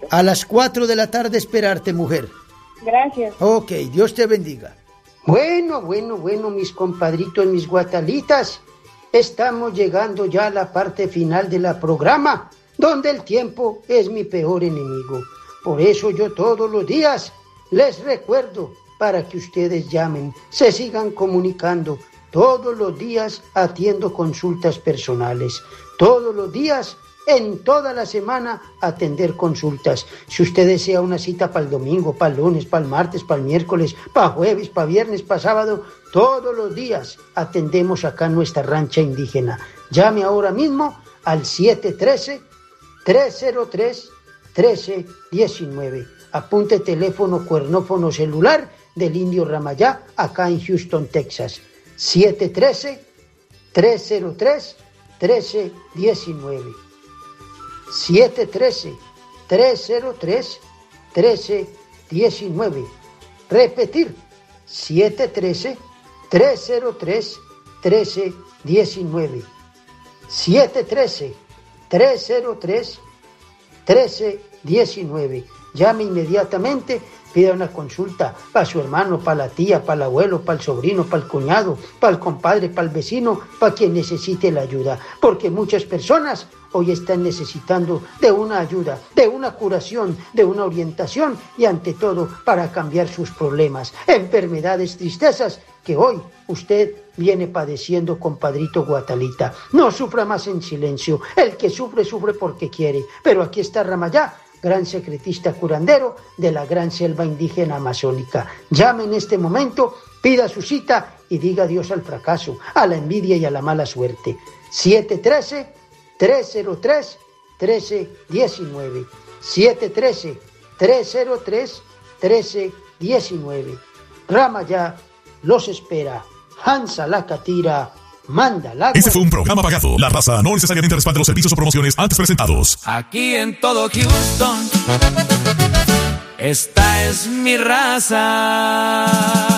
A las 4 de la tarde esperarte, mujer. Gracias. Ok, Dios te bendiga. Bueno, mis compadritos, mis guatalitas. Estamos llegando ya a la parte final del programa, donde el tiempo es mi peor enemigo. Por eso yo todos los días les recuerdo para que ustedes llamen, se sigan comunicando. Todos los días atiendo consultas personales. Todos los días, en toda la semana, atender consultas. Si usted desea una cita para el domingo, para el lunes, para el martes, para el miércoles, para jueves, para viernes, para sábado, todos los días atendemos acá en nuestra rancha indígena. Llame ahora mismo al 713-303-1319. Apunte teléfono cuernófono celular del Indio Ramayá, acá en Houston, Texas. 713-303-1319. 713-303-1319. Repetir, 713-303-1319. 713-303-1319. Llame inmediatamente, pida una consulta para su hermano, para la tía, para el abuelo, para el sobrino, para el cuñado, para el compadre, para el vecino, para quien necesite la ayuda. Porque muchas personas hoy están necesitando de una ayuda, de una curación, de una orientación y ante todo para cambiar sus problemas, enfermedades, tristezas que hoy usted viene padeciendo, compadrito Guatalita. No sufra más en silencio. El que sufre, sufre porque quiere. Pero aquí está Ramayá, gran secretista curandero de la gran selva indígena amazónica. Llame en este momento, pida su cita y diga adiós al fracaso, a la envidia y a la mala suerte. 713-303-1319. 713-303-1319. Ramayá los espera. Hansa la Catira. Manda la. Este fue un programa pagado. La raza no necesariamente respalda los servicios o promociones antes presentados. Aquí en todo Houston, esta es mi raza.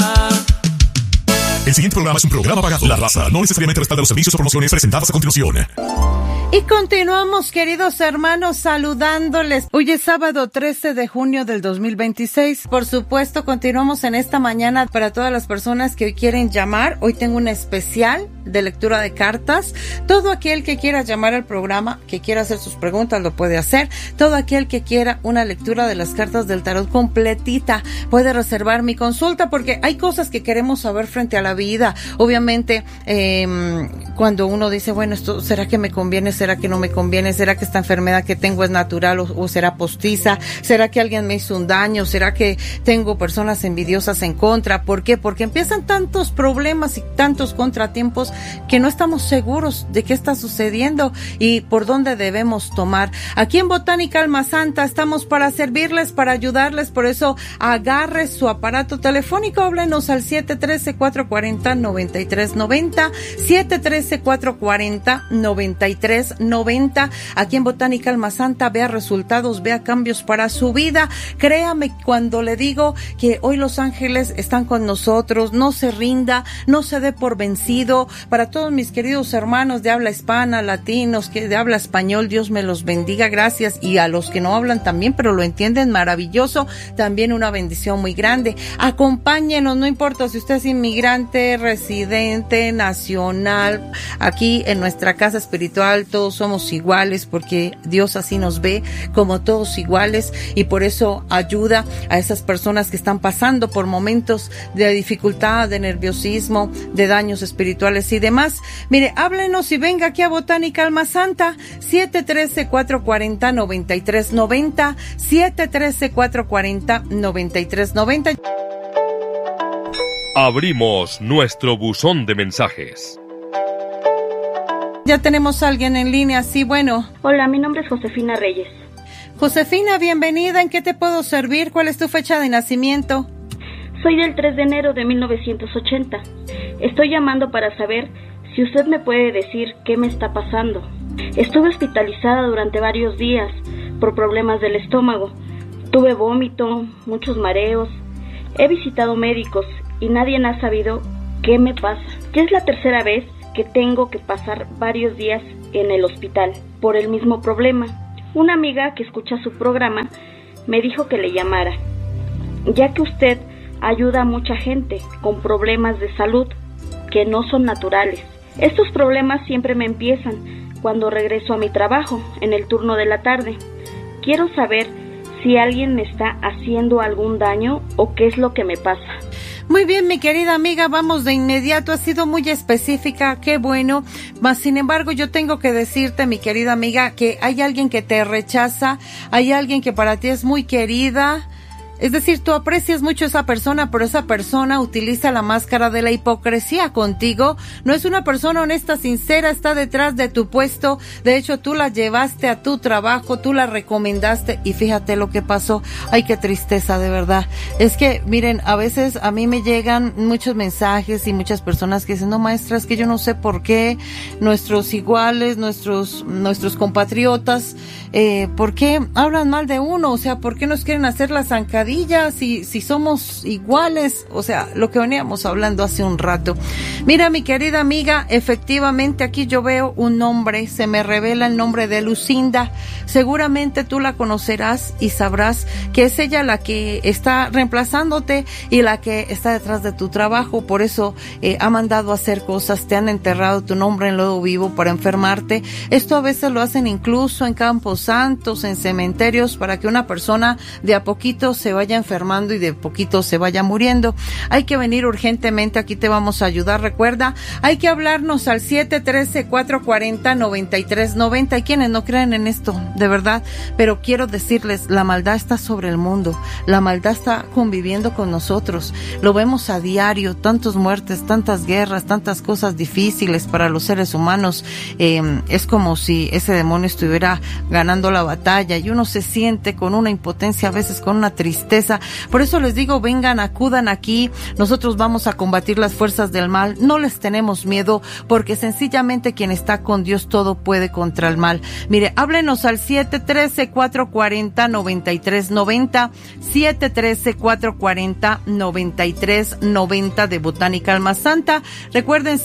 El siguiente programa es un programa pagado. La raza no necesariamente respalda los servicios o promociones presentadas a continuación. Y continuamos, queridos hermanos, saludándoles. Hoy es sábado 13 de junio del 2026. Por supuesto, continuamos en esta mañana para todas las personas que hoy quieren llamar. Hoy tengo un especial de lectura de cartas. Todo aquel que quiera llamar al programa, que quiera hacer sus preguntas, lo puede hacer. Todo aquel que quiera una lectura de las cartas del tarot completita, puede reservar mi consulta, porque hay cosas que queremos saber frente a la vida. Obviamente, cuando uno dice, bueno, esto, ¿será que me conviene? ¿Será que no me conviene? ¿Será que esta enfermedad que tengo es natural o será postiza? ¿Será que alguien me hizo un daño? ¿Será que tengo personas envidiosas en contra? ¿Por qué? Porque empiezan tantos problemas y tantos contratiempos que no estamos seguros de qué está sucediendo y por dónde debemos tomar. Aquí en Botánica Alma Santa estamos para servirles, para ayudarles. Por eso agarre su aparato telefónico, háblenos al 713-440-9390, 713-440-9390. Aquí en Botánica Alma Santa, vea resultados, vea cambios para su vida. Créame cuando le digo que hoy los ángeles están con nosotros. No se rinda, no se dé por vencido. Para todos mis queridos hermanos de habla hispana, latinos, que de habla español, Dios me los bendiga, gracias. Y a los que no hablan también, pero lo entienden, maravilloso, también una bendición muy grande. Acompáñenos, no importa si usted es inmigrante, residente, nacional, aquí en nuestra casa espiritual todos somos iguales, porque Dios así nos ve, como todos iguales, y por eso ayuda a esas personas que están pasando por momentos de dificultad, de nerviosismo, de daños espirituales y demás. Mire, háblenos y venga aquí a Botánica Alma Santa, 713-440-9390, 713-440-9390. Abrimos nuestro buzón de mensajes. Ya tenemos a alguien en línea, sí, bueno. Hola, mi nombre es Josefina Reyes. Josefina, bienvenida. ¿En qué te puedo servir? ¿Cuál es tu fecha de nacimiento? Soy del 3 de enero de 1980. Estoy llamando para saber si usted me puede decir qué me está pasando. Estuve hospitalizada durante varios días por problemas del estómago. Tuve vómito, muchos mareos. He visitado médicos y nadie ha sabido qué me pasa. Ya es la tercera vez que tengo que pasar varios días en el hospital por el mismo problema. Una amiga que escucha su programa me dijo que le llamara, ya que usted ayuda a mucha gente con problemas de salud que no son naturales. Estos problemas siempre me empiezan cuando regreso a mi trabajo, en el turno de la tarde. Quiero saber si alguien me está haciendo algún daño o qué es lo que me pasa. Muy bien, mi querida amiga, vamos de inmediato. Ha sido muy específica, qué bueno. Mas, sin embargo, yo tengo que decirte, mi querida amiga, que hay alguien que te rechaza, hay alguien que para ti es muy querida. Es decir, tú aprecias mucho a esa persona, pero esa persona utiliza la máscara de la hipocresía contigo. No es una persona honesta, sincera, está detrás de tu puesto. De hecho, tú la llevaste a tu trabajo, tú la recomendaste y fíjate lo que pasó. Ay, qué tristeza, de verdad. Es que, miren, a veces a mí me llegan muchos mensajes y muchas personas que dicen, no, maestra, es que yo no sé por qué nuestros iguales, nuestros compatriotas, ¿por qué hablan mal de uno? O sea, ¿por qué nos quieren hacer la zancadilla si somos iguales? O sea, lo que veníamos hablando hace un rato. Mira, mi querida amiga, efectivamente aquí yo veo un nombre, se me revela el nombre de Lucinda. Seguramente tú la conocerás y sabrás que es ella la que está reemplazándote y la que está detrás de tu trabajo. Por eso ha mandado a hacer cosas, te han enterrado tu nombre en lodo vivo para enfermarte. Esto a veces lo hacen incluso en campos santos, en cementerios, para que una persona de a poquito se vaya enfermando y de poquito se vaya muriendo. Hay que venir urgentemente, aquí te vamos a ayudar. Recuerda, hay que hablarnos al 713-440-9390. Hay quienes no creen en esto, de verdad, pero quiero decirles, la maldad está sobre el mundo, la maldad está conviviendo con nosotros, lo vemos a diario, tantas muertes, tantas guerras, tantas cosas difíciles para los seres humanos. Es como si ese demonio estuviera ganando la batalla y uno se siente con una impotencia, a veces con una tristeza. Por eso les digo, vengan, acudan aquí, nosotros vamos a combatir las fuerzas del mal, no les tenemos miedo, porque sencillamente quien está con Dios todo puede contra el mal. Mire, háblenos al 713-440-9390, 713-440-9390 de Botánica Alma Santa. Recuerden,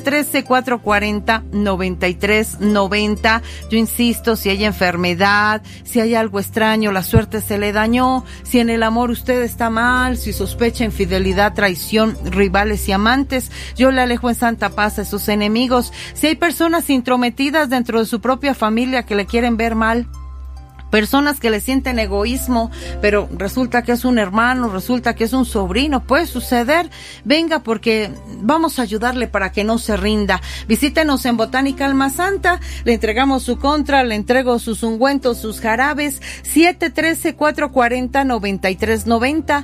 713-440-9390. Yo insisto, si hay enfermedad, si hay algo extraño, la suerte se le dañó, si en el amor usted está mal, si sospecha infidelidad, traición, rivales y amantes, yo le alejo en santa paz a sus enemigos. Si hay personas intrometidas dentro de su propia familia que le quieren ver mal, personas que le sienten egoísmo, pero resulta que es un hermano, resulta que es un sobrino, puede suceder. Venga, porque vamos a ayudarle para que no se rinda. Visítenos en Botánica Alma Santa, le entregamos su contra, le entrego sus ungüentos, sus jarabes. 713-440-9390,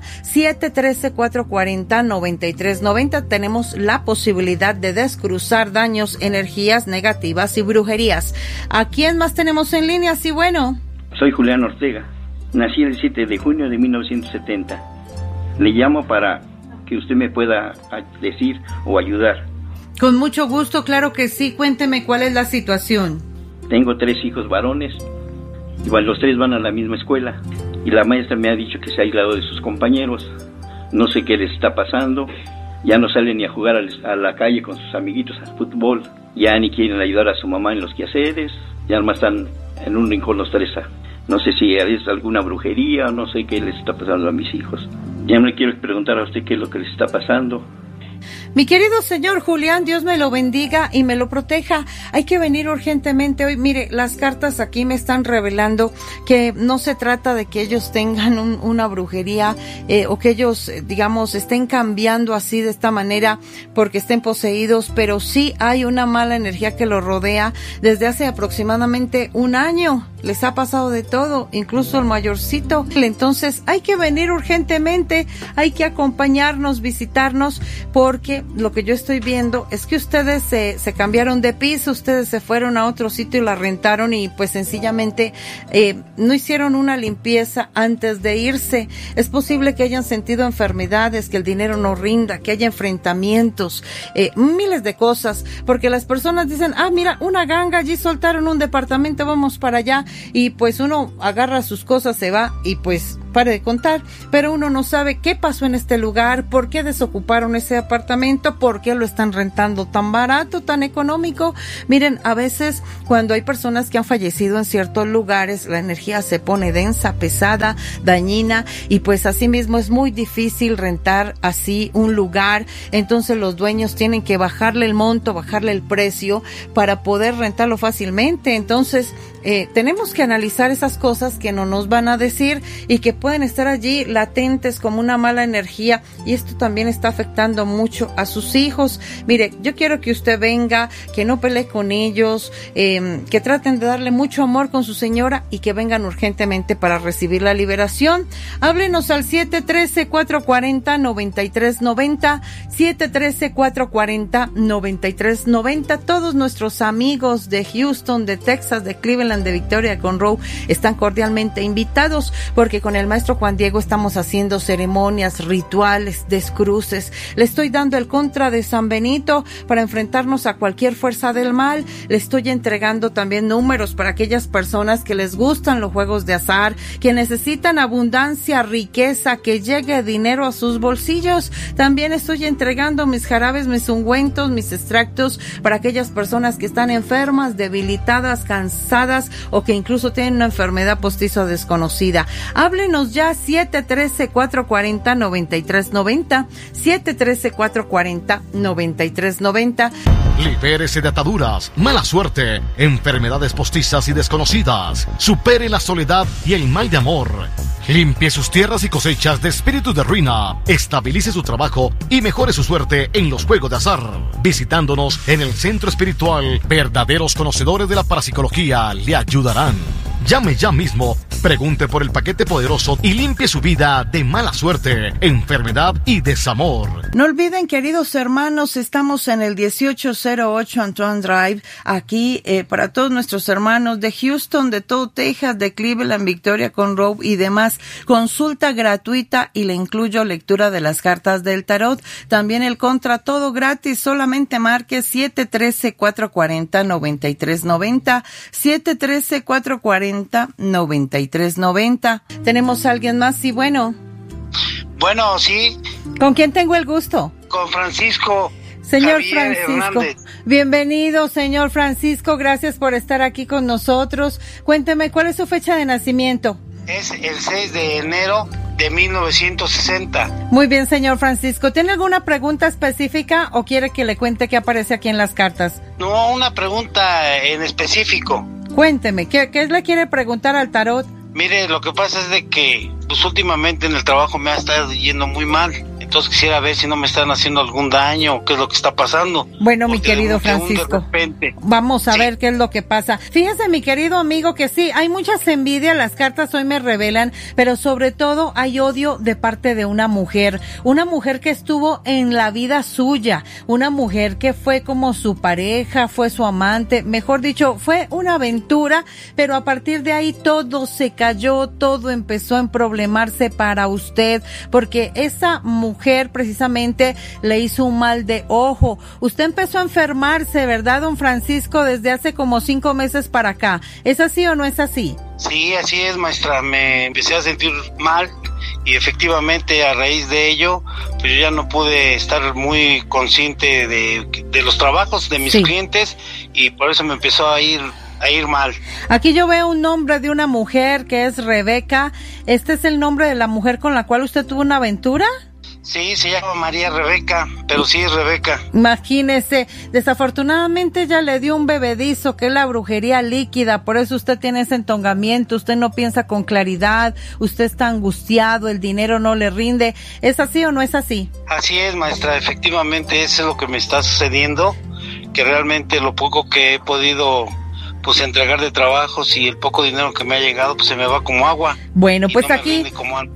713-440-9390. Tenemos la posibilidad de descruzar daños, energías negativas y brujerías. ¿A quién más tenemos en línea? Sí, bueno. Soy Julián Ortega. Nací el 7 de junio de 1970. Le llamo para que usted me pueda decir o ayudar. Con mucho gusto, claro que sí. Cuénteme cuál es la situación. Tengo 3 hijos varones. Igual los 3 van a la misma escuela. Y la maestra me ha dicho que se ha aislado de sus compañeros. No sé qué les está pasando. Ya no salen ni a jugar a la calle con sus amiguitos al fútbol. Ya ni quieren ayudar a su mamá en los quehaceres. Ya nomás están en un rincón los 3. No sé si es alguna brujería, no sé qué les está pasando a mis hijos. Ya me quiero preguntar a usted qué es lo que les está pasando. Mi querido señor Julián, Dios me lo bendiga y me lo proteja. Hay que venir urgentemente hoy. Mire, las cartas aquí me están revelando que no se trata de que ellos tengan una brujería o que ellos, digamos, estén cambiando así de esta manera porque estén poseídos, pero sí hay una mala energía que los rodea desde hace aproximadamente un año. Les ha pasado de todo, incluso el mayorcito. Entonces hay que venir urgentemente, hay que acompañarnos, visitarnos, porque lo que yo estoy viendo es que ustedes se cambiaron de piso, ustedes se fueron a otro sitio y la rentaron y pues sencillamente no hicieron una limpieza antes de irse. Es posible que hayan sentido enfermedades, que el dinero no rinda, que haya enfrentamientos, miles de cosas, porque las personas dicen, mira, una ganga, allí soltaron un departamento, vamos para allá, y pues uno agarra sus cosas, se va y pues pare de contar, pero uno no sabe qué pasó en este lugar, por qué desocuparon ese apartamento, por qué lo están rentando tan barato, tan económico. Miren, a veces cuando hay personas que han fallecido en ciertos lugares, la energía se pone densa, pesada, dañina, y pues así mismo es muy difícil rentar así un lugar. Entonces los dueños tienen que bajarle el monto, bajarle el precio para poder rentarlo fácilmente. Entonces tenemos que analizar esas cosas que no nos van a decir y que pueden estar allí latentes como una mala energía, y esto también está afectando mucho a sus hijos. Mire, yo quiero que usted venga, que no pelee con ellos, que traten de darle mucho amor con su señora y que vengan urgentemente para recibir la liberación. Háblenos al 713-440-9390, 713-440-9390. Todos nuestros amigos de Houston, de Texas, de Cleveland, de Victoria Conroe están cordialmente invitados, porque con el maestro Juan Diego estamos haciendo ceremonias, rituales, descruces. Le estoy dando el contra de San Benito para enfrentarnos a cualquier fuerza del mal. Le estoy entregando también números para aquellas personas que les gustan los juegos de azar, que necesitan abundancia, riqueza, que llegue dinero a sus bolsillos. También estoy entregando mis jarabes, mis ungüentos, mis extractos para aquellas personas que están enfermas, debilitadas, cansadas, o que incluso tienen una enfermedad postiza desconocida. Háblenos ya, 713-440-9390, 713-440-9390. Libérese de ataduras, mala suerte, enfermedades postizas y desconocidas. Supere la soledad y el mal de amor. Limpie sus tierras y cosechas de espíritus de ruina. Estabilice su trabajo y mejore su suerte en los juegos de azar. Visitándonos en el Centro Espiritual, verdaderos conocedores de la parapsicología le ayudarán. Llame ya mismo, pregunte por el paquete poderoso y limpie su vida de mala suerte, enfermedad y desamor. No olviden, queridos hermanos, estamos en el 1808 Antoine Drive, aquí para todos nuestros hermanos de Houston, de todo Texas, de Cleveland, Victoria Conroe y demás. Consulta gratuita y le incluyo lectura de las cartas del tarot. También el contra, todo gratis, solamente marque 713-440-9390, 713-440-9390. ¿Tenemos a alguien más? Sí, bueno. Bueno, sí. ¿Con quién tengo el gusto? Con Francisco. Señor Javier Francisco, Hernández. Bienvenido, señor Francisco, gracias por estar aquí con nosotros. Cuénteme, ¿cuál es su fecha de nacimiento? Es el 6 de enero de 1960. Muy bien, señor Francisco. ¿Tiene alguna pregunta específica o quiere que le cuente qué aparece aquí en las cartas? No, una pregunta en específico. Cuénteme, ¿qué le quiere preguntar al tarot? Mire, lo que pasa es de que pues últimamente en el trabajo me ha estado yendo muy mal. Entonces quisiera ver si no me están haciendo algún daño o qué es lo que está pasando. Bueno, mi querido Francisco, vamos a ver qué es lo que pasa. Fíjese, mi querido amigo, que sí, hay muchas envidias, las cartas hoy me revelan, pero sobre todo hay odio de parte de una mujer que estuvo en la vida suya, una mujer que fue como su pareja, fue su amante, mejor dicho, fue una aventura, pero a partir de ahí todo se cayó, todo empezó a emproblemarse para usted, porque esa mujer precisamente le hizo un mal de ojo. Usted empezó a enfermarse, ¿verdad, don Francisco? Desde hace como 5 meses para acá. ¿Es así o no es así? Sí, así es, maestra. Me empecé a sentir mal y efectivamente a raíz de ello, pues yo ya no pude estar muy consciente de los trabajos de mis clientes y por eso me empezó a ir mal. Aquí yo veo un nombre de una mujer que es Rebeca. ¿Este es el nombre de la mujer con la cual usted tuvo una aventura? Sí, se llama María Rebeca, pero sí es Rebeca. Imagínese, desafortunadamente ya le dio un bebedizo, que es la brujería líquida, por eso usted tiene ese entongamiento, usted no piensa con claridad, usted está angustiado, el dinero no le rinde. ¿Es así o no es así? Así es, maestra, efectivamente eso es lo que me está sucediendo, que realmente lo poco que he podido pues entregar de trabajos y el poco dinero que me ha llegado pues se me va como agua. Bueno, pues no aquí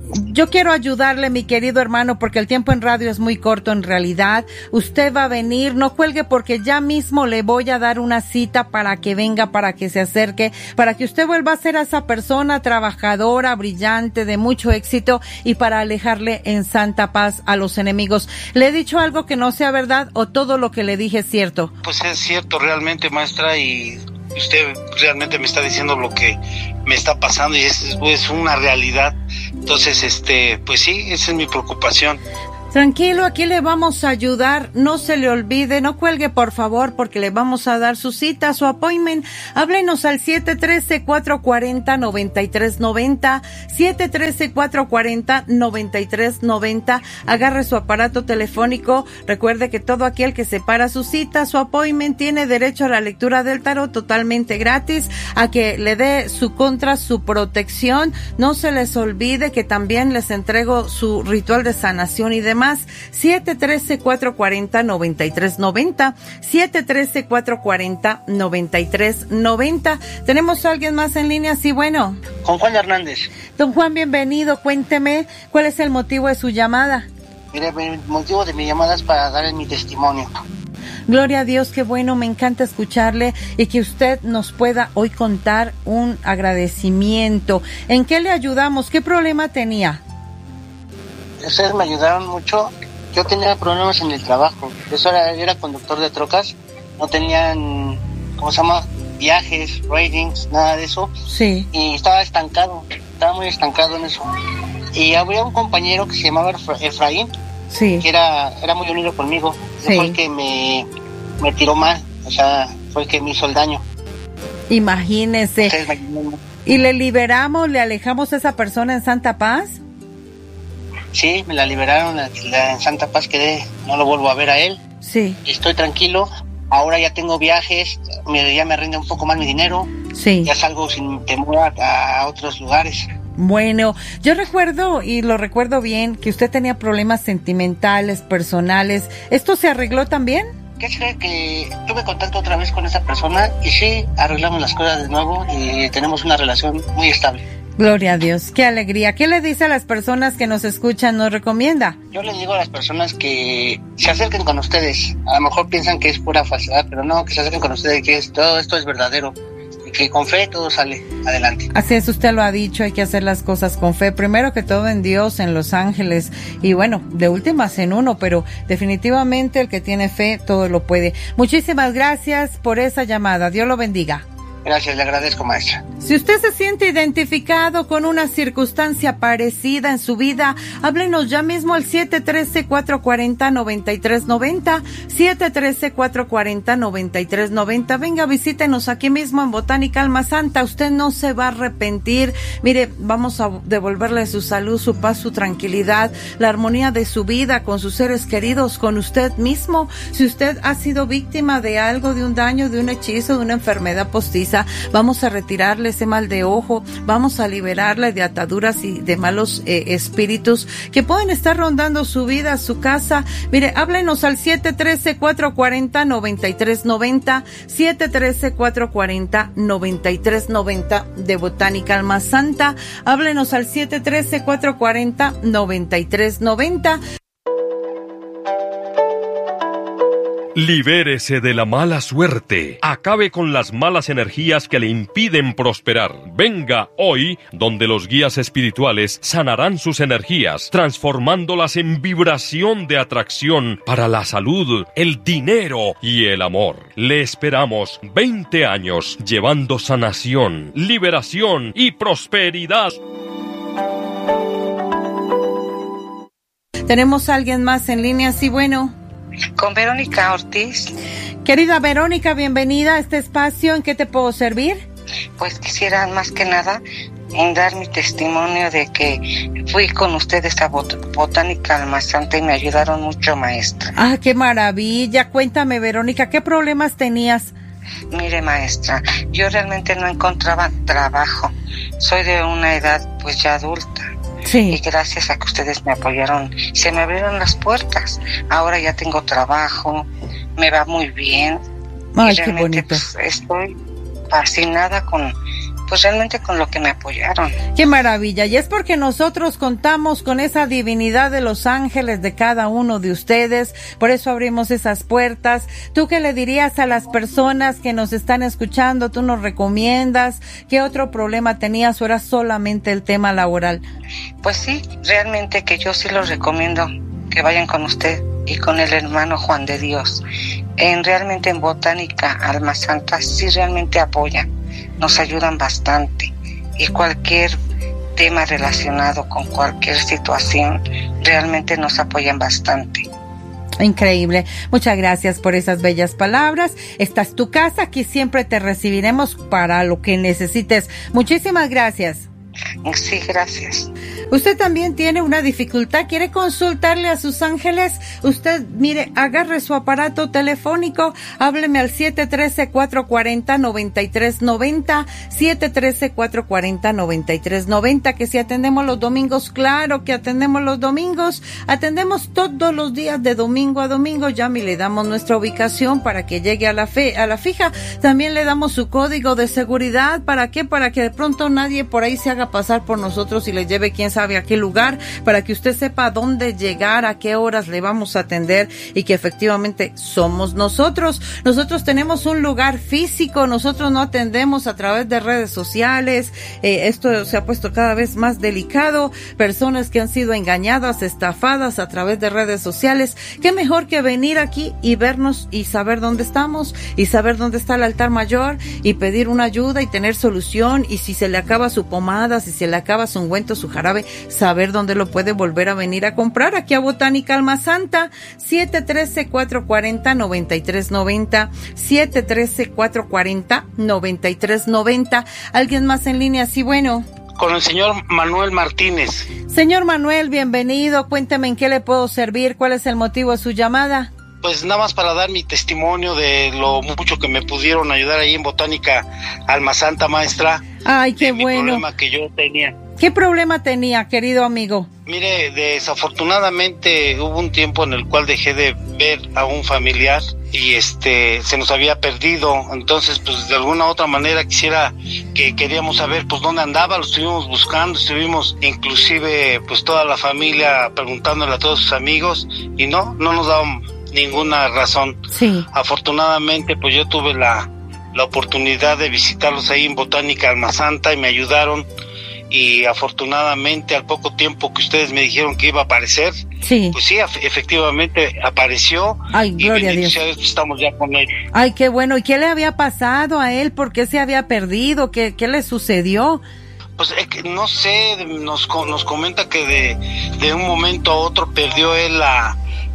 yo quiero ayudarle, mi querido hermano, porque el tiempo en radio es muy corto en realidad. Usted va a venir, no cuelgue porque ya mismo le voy a dar una cita para que venga, para que se acerque, para que usted vuelva a ser a esa persona trabajadora, brillante, de mucho éxito y para alejarle en santa paz a los enemigos. ¿Le he dicho algo que no sea verdad o todo lo que le dije es cierto? Pues es cierto realmente, maestra, y usted realmente me está diciendo lo que me está pasando y es una realidad. Entonces, pues sí, esa es mi preocupación. Tranquilo, aquí le vamos a ayudar, no se le olvide, no cuelgue por favor porque le vamos a dar su cita, su appointment. Háblenos al 713-440-9390, 713-440-9390. Agarre su aparato telefónico. Recuerde que todo aquel que separa su cita, su appointment, tiene derecho a la lectura del tarot totalmente gratis, a que le dé su su protección. No se les olvide que también les entrego su ritual de sanación y demás. 713-440-9390, 713-440-9390. ¿Tenemos a alguien más en línea? Sí, bueno. Con Juan Hernández. Don Juan, bienvenido. Cuénteme, ¿cuál es el motivo de su llamada? Mire, el motivo de mi llamada es para darle mi testimonio. Gloria a Dios, qué bueno, me encanta escucharle y que usted nos pueda hoy contar un agradecimiento. ¿En qué le ayudamos? ¿Qué problema tenía? Ustedes me ayudaron mucho. Yo tenía problemas en el trabajo. Yo era conductor de trocas. No tenían, viajes, ratings, nada de eso. Sí. Y estaba muy estancado en eso. Y había un compañero que se llamaba Efraín. Sí. Que era muy unido conmigo. Sí. Fue el que me tiró mal. O sea, fue el que me hizo el daño. Imagínese. ¿Y le liberamos, le alejamos a esa persona en Santa Paz? Sí, me la liberaron en Santa Paz, no lo vuelvo a ver a él. Sí. Estoy tranquilo, ahora ya tengo viajes, ya me rinde un poco más mi dinero. Sí. Ya salgo sin temor a otros lugares. Bueno, yo recuerdo, y lo recuerdo bien, que usted tenía problemas sentimentales, personales. ¿Esto se arregló también? ¿Qué cree? Que tuve contacto otra vez con esa persona y sí, arreglamos las cosas de nuevo y tenemos una relación muy estable. Gloria a Dios, qué alegría. ¿Qué le dice a las personas que nos escuchan, nos recomienda? Yo les digo a las personas que se acerquen con ustedes. A lo mejor piensan que es pura falsedad, pero no, que se acerquen con ustedes, que todo esto es verdadero. Y que con fe todo sale adelante. Así es, usted lo ha dicho, hay que hacer las cosas con fe. Primero que todo en Dios, en los ángeles y bueno, de últimas en uno, pero definitivamente el que tiene fe todo lo puede. Muchísimas gracias por esa llamada. Dios lo bendiga. Gracias, le agradezco, maestra. Si usted se siente identificado con una circunstancia parecida en su vida, háblenos ya mismo al 713-440-9390, 713-440-9390. Venga, visítenos aquí mismo en Botánica Alma Santa. Usted no se va a arrepentir. Mire, vamos a devolverle su salud, su paz, su tranquilidad, la armonía de su vida con sus seres queridos, con usted mismo. Si usted ha sido víctima de algo, de un daño, de un hechizo, de una enfermedad postiza, vamos a retirarle ese mal de ojo, vamos a liberarle de ataduras y de malos espíritus que pueden estar rondando su vida, su casa. Mire, háblenos al 713-440-9390, 713-440-9390 de Botánica Alma Santa. Háblenos al 713-440-9390. Libérese de la mala suerte. Acabe con las malas energías que le impiden prosperar. Venga hoy, donde los guías espirituales sanarán sus energías, transformándolas en vibración de atracción para la salud, el dinero y el amor. Le esperamos 20 años llevando sanación, liberación y prosperidad. ¿Tenemos a alguien más en línea? Sí, bueno. Con Verónica Ortiz. Querida Verónica, bienvenida a este espacio. ¿En qué te puedo servir? Pues quisiera más que nada dar mi testimonio de que fui con ustedes a Botánica Alma Santa y me ayudaron mucho, maestra. Ah, qué maravilla. Cuéntame, Verónica, ¿qué problemas tenías? Mire, maestra, yo realmente no encontraba trabajo. Soy de una edad pues ya adulta. Sí. Y gracias a que ustedes me apoyaron, se me abrieron las puertas. Ahora ya tengo trabajo, me va muy bien. Ay, y realmente, qué bonito. Pues, estoy fascinada con lo que me apoyaron. Qué maravilla. Y es porque nosotros contamos con esa divinidad de los ángeles de cada uno de ustedes. Por eso abrimos esas puertas. ¿Tú qué le dirías a las personas que nos están escuchando? ¿Tú nos recomiendas? ¿Qué otro problema tenías o era solamente el tema laboral? Pues sí, realmente que yo sí los recomiendo que vayan con usted y con el hermano Juan de Dios. Realmente en Botánica Alma Santa sí realmente apoyan, nos ayudan bastante, y cualquier tema relacionado con cualquier situación realmente nos apoyan bastante. Increíble. Muchas gracias por esas bellas palabras. Esta es tu casa, aquí siempre te recibiremos para lo que necesites. Muchísimas gracias. Sí, gracias. Usted también tiene una dificultad, quiere consultarle a sus ángeles. Usted, mire, agarre su aparato telefónico, hábleme al 713-440-9390, 713-440-9390, que si atendemos los domingos, claro que atendemos los domingos, atendemos todos los días de domingo a domingo. Llame y le damos nuestra ubicación para que llegue a la fija. También le damos su código de seguridad. ¿Para qué? Para que de pronto nadie por ahí se haga pasar por nosotros y le lleve quién sabe a qué lugar, para que usted sepa a dónde llegar, a qué horas le vamos a atender y que efectivamente somos nosotros. Nosotros tenemos un lugar físico, nosotros no atendemos a través de redes sociales. Esto se ha puesto cada vez más delicado. Personas que han sido engañadas, estafadas a través de redes sociales. Qué mejor que venir aquí y vernos y saber dónde estamos y saber dónde está el altar mayor y pedir una ayuda y tener solución. Y si se le acaba su pomada, si se le acaba su ungüento, su jarabe, saber dónde lo puede volver a venir a comprar. Aquí a Botánica Alma Santa, 713-440-9390, 713-440-9390. ¿Alguien más en línea? Sí, bueno. Con el señor Manuel Martínez. Señor Manuel, bienvenido. Cuénteme en qué le puedo servir, cuál es el motivo de su llamada. Pues nada más para dar mi testimonio de lo mucho que me pudieron ayudar ahí en Botánica Alma Santa, maestra. Ay, qué bueno. El problema que yo tenía. ¿Qué problema tenía, querido amigo? Mire, desafortunadamente hubo un tiempo en el cual dejé de ver a un familiar y se nos había perdido. Entonces, pues de alguna u otra manera queríamos saber pues dónde andaba, lo estuvimos buscando, estuvimos inclusive pues toda la familia preguntándole a todos sus amigos y no nos daban ninguna razón. Sí. Afortunadamente pues yo tuve la oportunidad de visitarlos ahí en Botánica Alma Santa y me ayudaron. Y afortunadamente al poco tiempo que ustedes me dijeron que iba a aparecer, sí, pues sí, efectivamente apareció. Ay, gloria a Dios. Estamos ya con él. Ay, qué bueno. ¿Y qué le había pasado a él? ¿Por qué se había perdido? ¿Qué le sucedió? Pues no sé, nos comenta que de un momento a otro perdió él la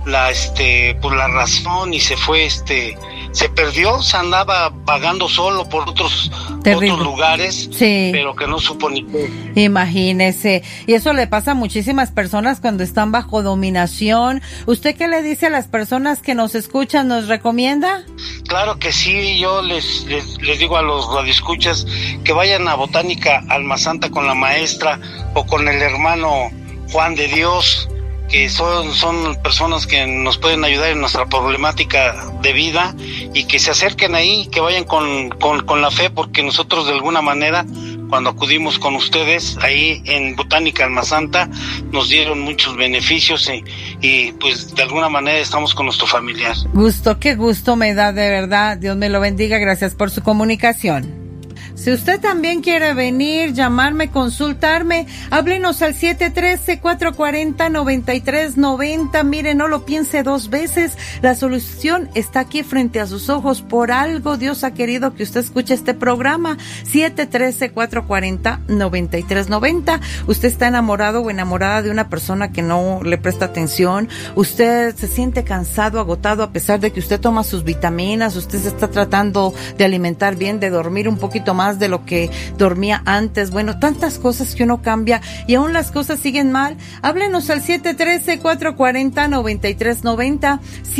razón y se fue, se perdió, se andaba vagando solo por otros lugares, sí, pero que no supo ni qué. Imagínese, y eso le pasa a muchísimas personas cuando están bajo dominación. ¿Usted qué le dice a las personas que nos escuchan? ¿Nos recomienda? Claro que sí, yo les digo a los radioescuchas que vayan a Botánica Alma Santa con la maestra o con el hermano Juan de Dios, que son personas que nos pueden ayudar en nuestra problemática de vida y que se acerquen ahí, que vayan con la fe, porque nosotros de alguna manera cuando acudimos con ustedes ahí en Botánica Alma Santa nos dieron muchos beneficios y pues de alguna manera estamos con nuestro familiar. Qué gusto me da, de verdad. Dios me lo bendiga, gracias por su comunicación. Si usted también quiere venir, llamarme, consultarme, háblenos al 713-440-9390. Mire, no lo piense dos veces. La solución está aquí frente a sus ojos. Por algo Dios ha querido que usted escuche este programa. 713-440-9390. Usted está enamorado o enamorada de una persona que no le presta atención. Usted se siente cansado, agotado, a pesar de que usted toma sus vitaminas. Usted se está tratando de alimentar bien, de dormir un poquito más de lo que dormía antes. Bueno, tantas cosas que uno cambia y aún las cosas siguen mal. Háblenos al 713-440-9390,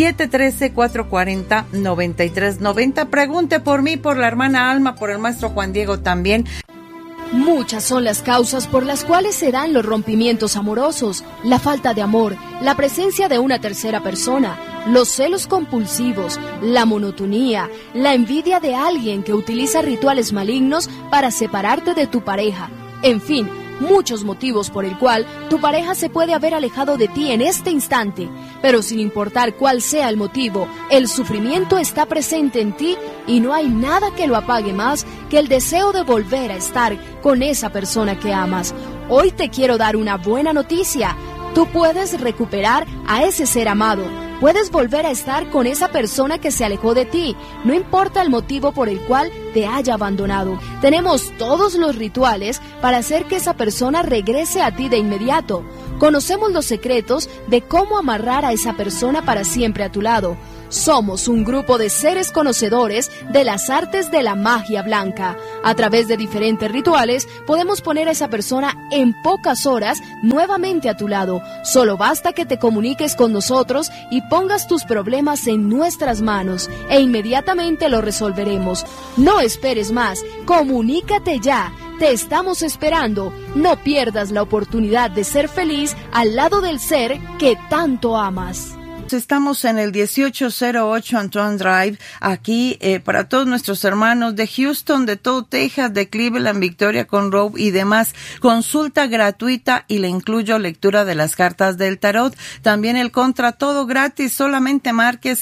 713-440-9390. Pregunte por mí, por la hermana Alma, por el maestro Juan Diego también. Muchas son las causas por las cuales se dan los rompimientos amorosos: la falta de amor, la presencia de una tercera persona, los celos compulsivos, la monotonía, la envidia de alguien que utiliza rituales malignos para separarte de tu pareja. En fin, muchos motivos por el cual tu pareja se puede haber alejado de ti en este instante. Pero sin importar cuál sea el motivo, el sufrimiento está presente en ti y no hay nada que lo apague más que el deseo de volver a estar con esa persona que amas. Hoy te quiero dar una buena noticia. Tú puedes recuperar a ese ser amado. Puedes volver a estar con esa persona que se alejó de ti, no importa el motivo por el cual te haya abandonado. Tenemos todos los rituales para hacer que esa persona regrese a ti de inmediato. Conocemos los secretos de cómo amarrar a esa persona para siempre a tu lado. Somos un grupo de seres conocedores de las artes de la magia blanca. A través de diferentes rituales, podemos poner a esa persona en pocas horas nuevamente a tu lado. Solo basta que te comuniques con nosotros y pongas tus problemas en nuestras manos e inmediatamente lo resolveremos. No esperes más, comunícate ya. Te estamos esperando. No pierdas la oportunidad de ser feliz al lado del ser que tanto amas. Estamos en el 1808 Antoine Drive, aquí para todos nuestros hermanos de Houston, de todo Texas, de Cleveland, Victoria, Conroe y demás. Consulta gratuita y le incluyo lectura de las cartas del tarot. También el contra, todo gratis. Solamente marque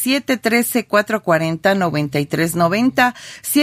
713-440-9390.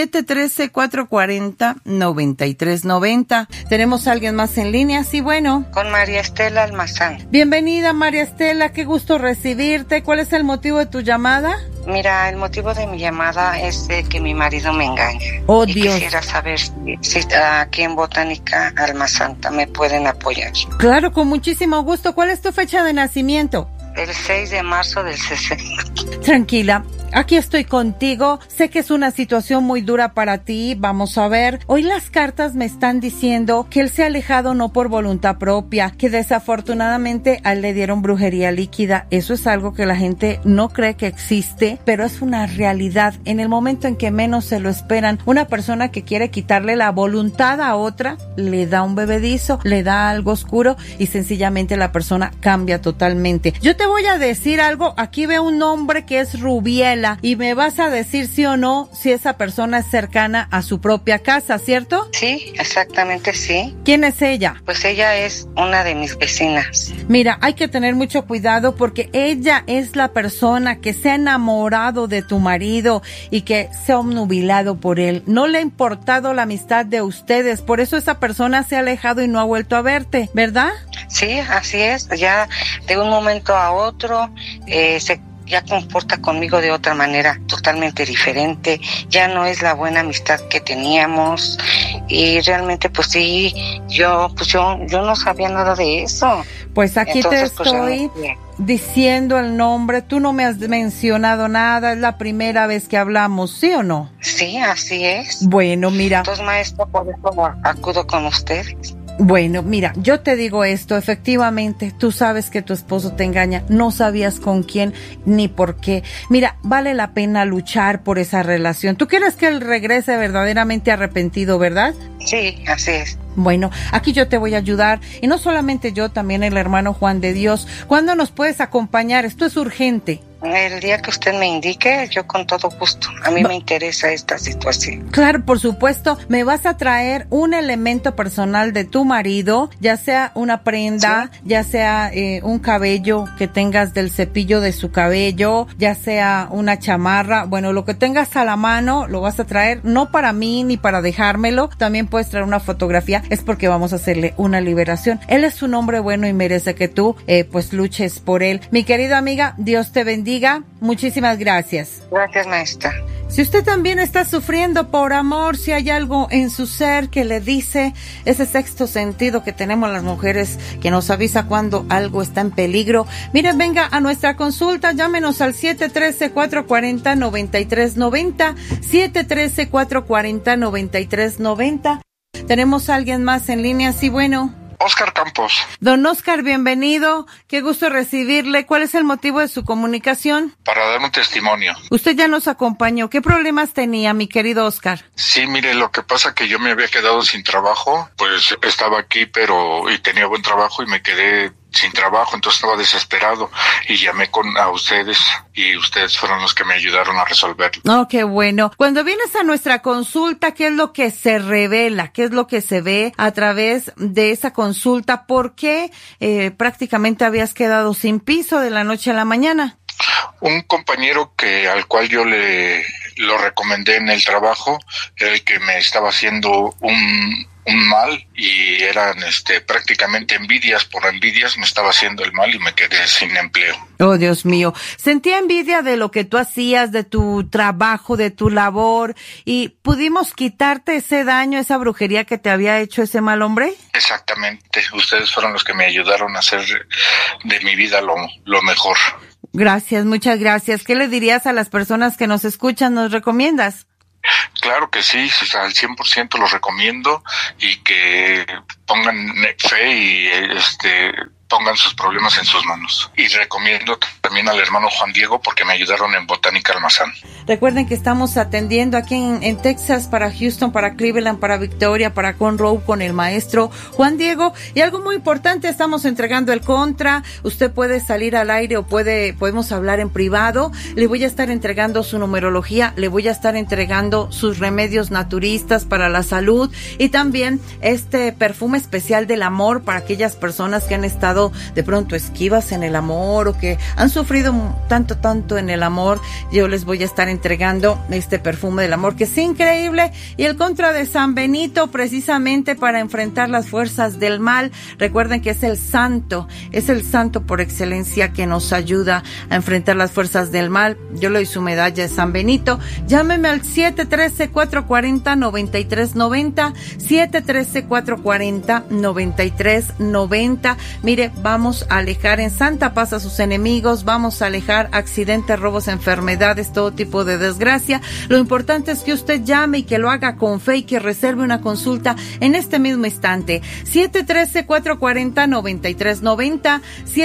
713-440-9390. Tenemos a alguien más en línea, sí, bueno. Con María Estela Almazán. Bienvenida, María Estela, qué gusto recibirte. ¿Cuál es el motivo de tu llamada? Mira, el motivo de mi llamada es de que mi marido me engaña. Oh, y Dios. Quisiera saber si aquí en Botánica Alma Santa me pueden apoyar. Claro, con muchísimo gusto. ¿Cuál es tu fecha de nacimiento? El 6 de marzo del 60. Tranquila. Aquí estoy contigo, sé que es una situación muy dura para ti, vamos a ver. Hoy las cartas me están diciendo que él se ha alejado no por voluntad propia, que desafortunadamente a él le dieron brujería líquida. Eso es algo que la gente no cree que existe, pero es una realidad. En el momento en que menos se lo esperan, una persona que quiere quitarle la voluntad a otra, le da un bebedizo, le da algo oscuro y sencillamente la persona cambia totalmente. Yo te voy a decir algo, aquí veo un nombre que es Rubiel, y me vas a decir sí o no si esa persona es cercana a su propia casa, ¿cierto? Sí, exactamente sí. ¿Quién es ella? Pues ella es una de mis vecinas. Mira, hay que tener mucho cuidado porque ella es la persona que se ha enamorado de tu marido y que se ha obnubilado por él. No le ha importado la amistad de ustedes, por eso esa persona se ha alejado y no ha vuelto a verte, ¿verdad? Sí, así es. Ya de un momento a otro ya comporta conmigo de otra manera totalmente diferente, ya no es la buena amistad que teníamos y realmente pues sí, yo no sabía nada de eso. Pues aquí entonces, te estoy diciendo el nombre, tú no me has mencionado nada, es la primera vez que hablamos, ¿sí o no? Sí, así es. Bueno, mira. Entonces, maestra, por eso acudo con ustedes. Bueno, mira, yo te digo esto, efectivamente, tú sabes que tu esposo te engaña, no sabías con quién ni por qué. Mira, vale la pena luchar por esa relación. ¿Tú quieres que él regrese verdaderamente arrepentido, verdad? Sí, así es. Bueno, aquí yo te voy a ayudar, y no solamente yo, también el hermano Juan de Dios. ¿Cuándo nos puedes acompañar? Esto es urgente. El día que usted me indique, yo con todo gusto. A mí me interesa esta situación. Claro, por supuesto. Me vas a traer un elemento personal de tu marido, ya sea una prenda, ¿sí? Ya sea un cabello que tengas del cepillo de su cabello, ya sea una chamarra. Bueno, lo que tengas a la mano lo vas a traer, no para mí ni para dejármelo. También puedes traer una fotografía, es porque vamos a hacerle una liberación. Él es un hombre bueno y merece que tú pues luches por él. Mi querida amiga, Dios te bendiga. Muchísimas gracias. Gracias, maestra. Si usted también está sufriendo por amor, si hay algo en su ser que le dice ese sexto sentido que tenemos las mujeres que nos avisa cuando algo está en peligro, miren, venga a nuestra consulta, llámenos al 713-440-9390, 713-440-9390. Tenemos a alguien más en línea, sí, bueno. Oscar Campos. Don Oscar, bienvenido. Qué gusto recibirle. ¿Cuál es el motivo de su comunicación? Para dar un testimonio. Usted ya nos acompañó. ¿Qué problemas tenía, mi querido Oscar? Sí, mire, lo que pasa que yo me había quedado sin trabajo. Pues estaba aquí, y tenía buen trabajo y me quedé sin trabajo, entonces estaba desesperado y llamé a ustedes y ustedes fueron los que me ayudaron a resolverlo. Oh, qué bueno. Cuando vienes a nuestra consulta, ¿qué es lo que se revela? ¿Qué es lo que se ve a través de esa consulta? ¿Por qué prácticamente habías quedado sin piso de la noche a la mañana? Un compañero al cual yo lo recomendé en el trabajo era el que me estaba haciendo un un mal y eran prácticamente envidias. Por envidias me estaba haciendo el mal y me quedé sin empleo. Oh, Dios mío. Sentía envidia de lo que tú hacías, de tu trabajo, de tu labor, y pudimos quitarte ese daño, esa brujería que te había hecho ese mal hombre. Exactamente. Ustedes fueron los que me ayudaron a hacer de mi vida lo mejor. Gracias, muchas gracias. ¿Qué le dirías a las personas que nos escuchan? ¿Nos recomiendas? Claro que sí, al 100% los recomiendo, y que pongan fe y pongan sus problemas en sus manos. Y recomiendo también al hermano Juan Diego, porque me ayudaron en Botánica Almazán. Recuerden que estamos atendiendo aquí en Texas, para Houston, para Cleveland, para Victoria, para Conroe, con el maestro Juan Diego. Y algo muy importante, estamos entregando el contra. Usted puede salir al aire o podemos hablar en privado. Le voy a estar entregando su numerología, le voy a estar entregando sus remedios naturistas para la salud, y también este perfume especial del amor para aquellas personas que han estado de pronto esquivas en el amor, o que han sufrido tanto en el amor. Yo les voy a estar entregando este perfume del amor, que es increíble, y el contra de San Benito, precisamente para enfrentar las fuerzas del mal. Recuerden que es el santo por excelencia que nos ayuda a enfrentar las fuerzas del mal. Yo le doy su medalla de San Benito. Llámeme al 713-440-9390, 713-440-9390. Mire, vamos a alejar en santa paz a sus enemigos, vamos a alejar accidentes, robos, enfermedades, todo tipo de desgracia. Lo importante es que usted llame y que lo haga con fe, y que reserve una consulta en este mismo instante. 713-440-9390,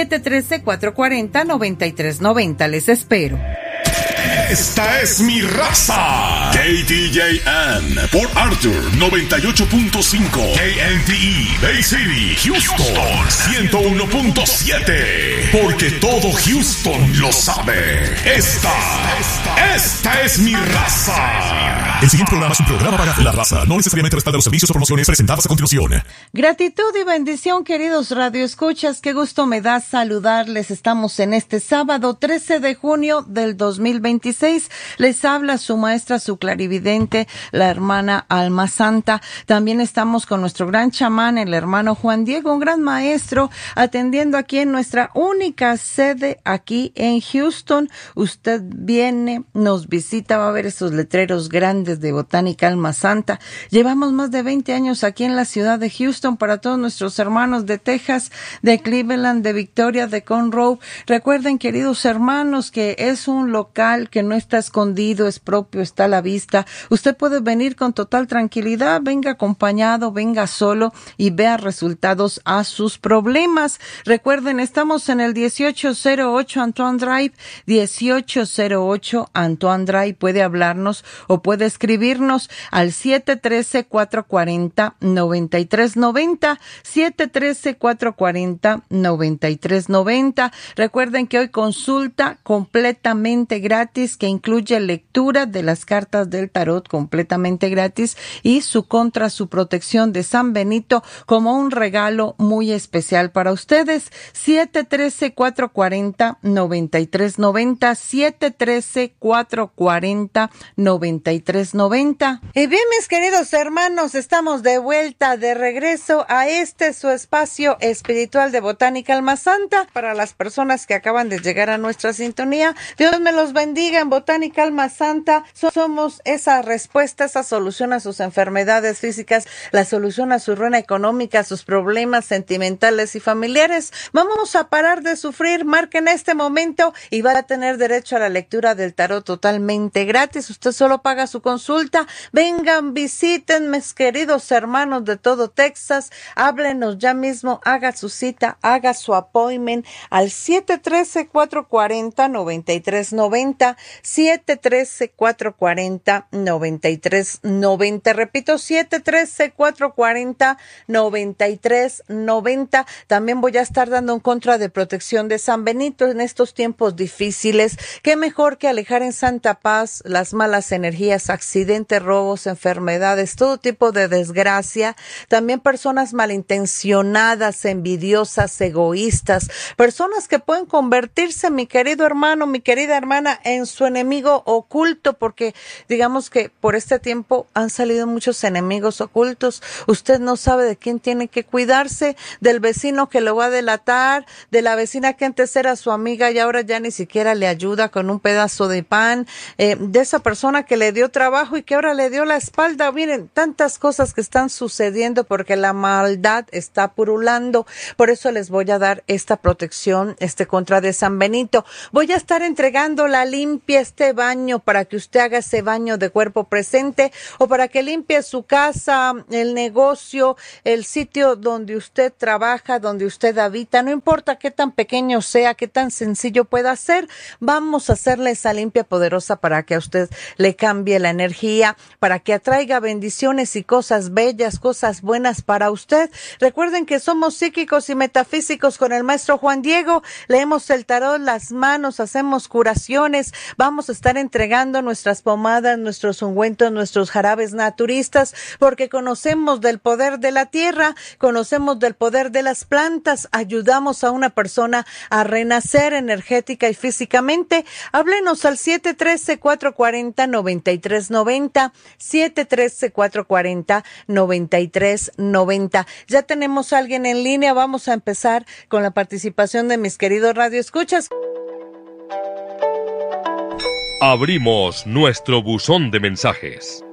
713-440-9390. Les espero. Esta es mi raza. KTJN por Arthur 98.5. KNTE Bay City, Houston 101.7. Porque todo Houston lo sabe. Esta es mi raza. El siguiente programa es un programa para la raza. No necesariamente respalda los servicios o promociones presentadas a continuación. Gratitud y bendición, queridos radioescuchas. Qué gusto me da saludarles. Estamos en este sábado 13 de junio del 2026. Les habla su maestra, su clarividente, la hermana Alma Santa. También estamos con nuestro gran chamán, el hermano Juan Diego, un gran maestro, atendiendo aquí en nuestra única sede aquí en Houston. Usted viene, nos visita, va a ver esos letreros grandes de Botánica Alma Santa. Llevamos más de 20 años aquí en la ciudad de Houston, para todos nuestros hermanos de Texas, de Cleveland, de Victoria, de Conroe. Recuerden, queridos hermanos, que es un local que no está escondido, es propio, está a la vista. Usted puede venir con total tranquilidad, venga acompañado, venga solo, y vea resultados a sus problemas. Recuerden, estamos en el 1808 Antoine Drive, 1808 Antoine Drive. Puede hablarnos o puede escribirnos al 713-440-9390, 713-440-9390. Recuerden que hoy consulta completamente gratis, que incluye lectura de las cartas del tarot completamente gratis, y su protección de San Benito como un regalo muy especial para ustedes. 713-440-9390, 713-440-9390. Y bien, mis queridos hermanos, estamos de vuelta, de regreso a su espacio espiritual de Botánica Alma Santa. Para las personas que acaban de llegar a nuestra sintonía, Dios me los bendiga. En Botánica Alma Santa somos esa respuesta, esa solución a sus enfermedades físicas, la solución a su ruina económica, a sus problemas sentimentales y familiares. Vamos a parar de sufrir. Marquen este momento y va a tener derecho a la lectura del tarot totalmente gratis. Usted solo paga su consulta. Vengan, visiten, mis queridos hermanos de todo Texas. Háblenos ya mismo, haga su cita, haga su appointment al 713-440-9390, 713-440-9390. Repito, 713-440-9390. También voy a estar dando un contra de protección de San Benito en estos tiempos difíciles. Qué mejor que alejar en santa paz las malas energías, accidentes, robos, enfermedades, todo tipo de desgracia. También personas malintencionadas, envidiosas, egoístas, personas que pueden convertirse, mi querido hermano, mi querida hermana, en su su enemigo oculto, porque digamos que por este tiempo han salido muchos enemigos ocultos. Usted no sabe de quién tiene que cuidarse, del vecino que lo va a delatar, de la vecina que antes era su amiga y ahora ya ni siquiera le ayuda con un pedazo de pan, de esa persona que le dio trabajo y que ahora le dio la espalda. Miren, tantas cosas que están sucediendo porque la maldad está purulando. Por eso les voy a dar esta protección, contra de San Benito. Voy a estar entregando la limpia, baño, para que usted haga ese baño de cuerpo presente, o para que limpie su casa, el negocio, el sitio donde usted trabaja, donde usted habita. No importa qué tan pequeño sea, qué tan sencillo pueda ser, vamos a hacerle esa limpia poderosa para que a usted le cambie la energía, para que atraiga bendiciones y cosas bellas, cosas buenas para usted. Recuerden que somos psíquicos y metafísicos con el maestro Juan Diego. Leemos el tarot, las manos, hacemos curaciones. Vamos a estar entregando nuestras pomadas, nuestros ungüentos, nuestros jarabes naturistas, porque conocemos del poder de la tierra, conocemos del poder de las plantas, ayudamos a una persona a renacer energética y físicamente. Háblenos al 713-440-9390, 713-440-9390. Ya tenemos a alguien en línea, vamos a empezar con la participación de mis queridos radioescuchas. Abrimos nuestro buzón de mensajes.